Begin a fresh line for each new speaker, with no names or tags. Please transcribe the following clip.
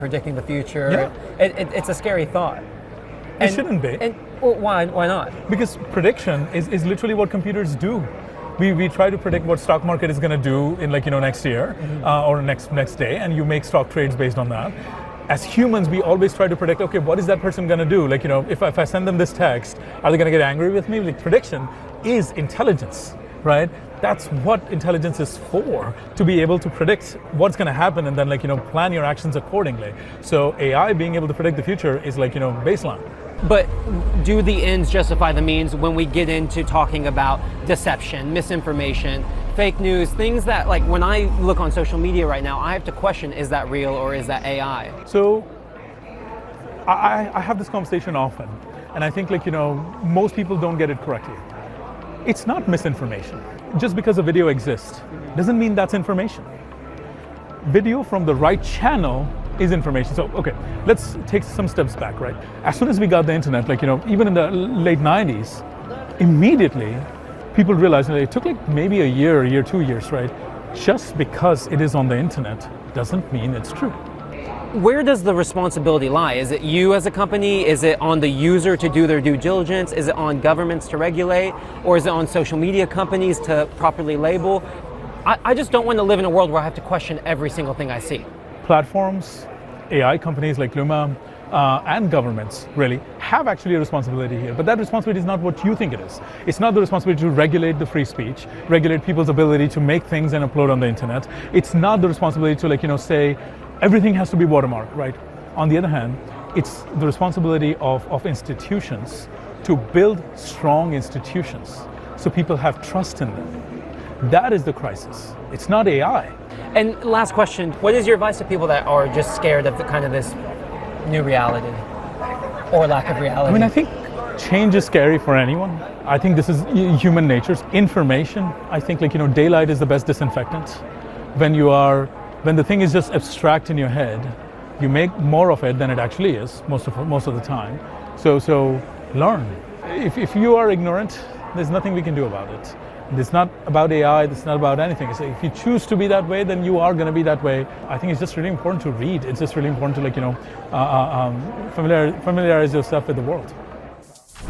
predicting the future.
Yeah.
It's a scary thought.
It shouldn't be.
And well, why not?
Because prediction is literally what computers do. We try to predict what stock market is going to do in next year or next day, and you make stock trades based on that. As humans, we always try to predict, okay, what is that person going to do? If I send them this text, are they going to get angry with me? Prediction is intelligence, right? That's what intelligence is for, to be able to predict what's going to happen and then plan your actions accordingly. So AI being able to predict the future is baseline.
But do the ends justify the means when we get into talking about deception, misinformation, fake news, things that when I look on social media right now, I have to question, is that real or is that AI?
So I have this conversation often, and I think most people don't get it correctly. It's not misinformation. Just because a video exists doesn't mean that's information. Video from the right channel is information. So, okay, let's take some steps back, right? As soon as we got the internet, even in the late 90s, immediately people realized that it took maybe a year, 2 years, right? Just because it is on the internet doesn't mean it's true.
Where does the responsibility lie? Is it you as a company? Is it on the user to do their due diligence? Is it on governments to regulate? Or is it on social media companies to properly label? I just don't want to live in a world where I have to question every single thing I see.
Platforms, AI companies like Luma, and governments really have actually a responsibility here. But that responsibility is not what you think it is. It's not the responsibility to regulate the free speech, regulate people's ability to make things and upload on the internet. It's not the responsibility to say everything has to be watermarked, right? On the other hand, it's the responsibility of institutions to build strong institutions so people have trust in them. That is the crisis. It's not AI.
And last question, what is your advice to people that are just scared of this new reality or lack of reality?
I think change is scary for anyone. I think this is human nature. Information, I think daylight is the best disinfectant. When the thing is just abstract in your head, you make more of it than it actually is most of the time. So learn. If you are ignorant, there's nothing we can do about it. It's not about AI, it's not about anything. So if you choose to be that way, then you are going to be that way. I think it's just really important to read. It's just really important to familiarize yourself with the world.